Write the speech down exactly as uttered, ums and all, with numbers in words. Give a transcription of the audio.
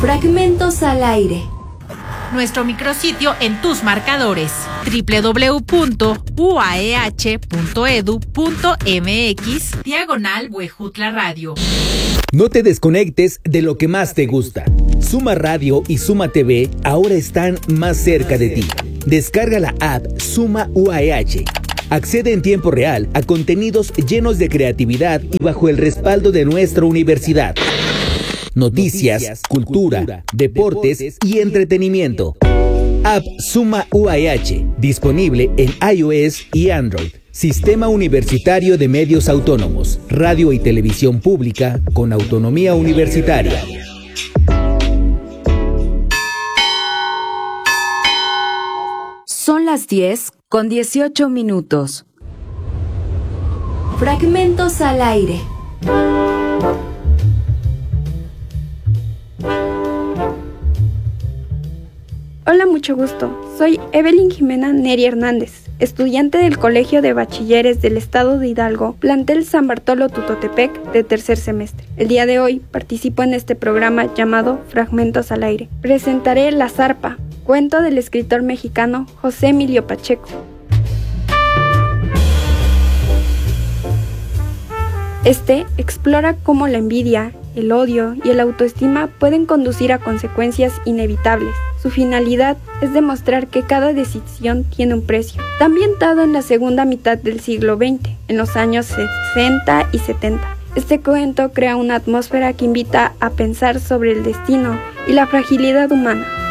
Fragmentos al aire. Nuestro micrositio en tus marcadores, doble u doble u doble u punto u a e h punto e d u punto m x diagonal Huejutla Radio. No te desconectes de lo que más te gusta. Suma Radio y Suma T V ahora están más cerca de ti. Descarga la app Suma U A E H. Accede en tiempo real a contenidos llenos de creatividad y bajo el respaldo de nuestra universidad. Noticias, Noticias cultura, cultura, deportes y entretenimiento. App Suma U A E H, disponible en iOS y Android. Sistema Universitario de Medios Autónomos, radio y televisión pública con autonomía universitaria. Son las diez con dieciocho minutos. Fragmentos al aire. Hola, mucho gusto. Soy Evelyn Jimena Neri Hernández, estudiante del Colegio de Bachilleres del Estado de Hidalgo, plantel San Bartolo Tutotepec de tercer semestre. El día de hoy participo en este programa llamado Fragmentos al aire. Presentaré La Zarpa, cuento del escritor mexicano José Emilio Pacheco. Este explora cómo la envidia, el odio y el autoestima pueden conducir a consecuencias inevitables. Su finalidad es demostrar que cada decisión tiene un precio. Está ambientado en la segunda mitad del siglo veinte, en los años sesenta y setenta. Este cuento crea una atmósfera que invita a pensar sobre el destino y la fragilidad humana.